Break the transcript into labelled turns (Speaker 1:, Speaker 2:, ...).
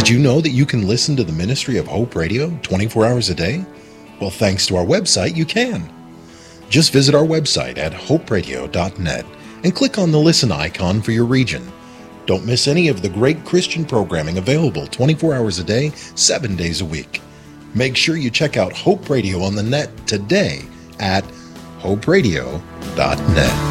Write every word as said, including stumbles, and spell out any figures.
Speaker 1: Did you know that you can listen to the ministry of Hope Radio twenty-four hours a day? Well, thanks to our website, you can. Just visit our website at hope radio dot net and click on the listen icon for your region. Don't miss any of the great Christian programming available twenty-four hours a day, seven days a week. Make sure you check out Hope Radio on the net today at hope radio dot net.